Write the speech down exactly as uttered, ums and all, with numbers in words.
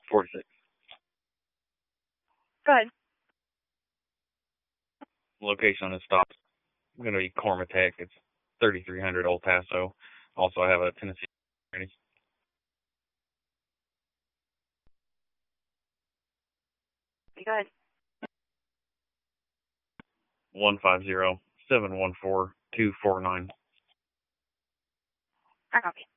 forty-six. Go ahead. Location on this stop is going to be Cormatech. It's thirty-three hundred Old Paso. Also, I have a Tennessee ready. Go ahead. one five zero, seven one four, two four nine. I copy.